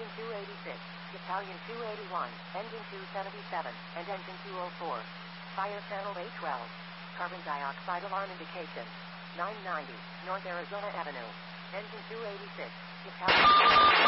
engine 286, battalion 281, engine 277, and engine 204. Fire channel A12. Carbon dioxide alarm indication. 990, North Arizona Avenue. Engine 286, battalion